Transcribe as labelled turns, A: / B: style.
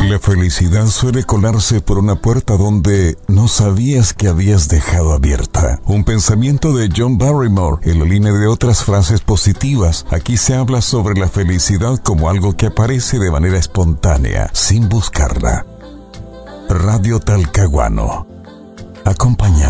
A: La felicidad suele colarse por una puerta donde no sabías que habías dejado abierta. Un pensamiento de John Barrymore en la línea de otras frases positivas. Aquí se habla sobre la felicidad como algo que aparece de manera espontánea, sin buscarla. Radio Talcahuano. Acompañando.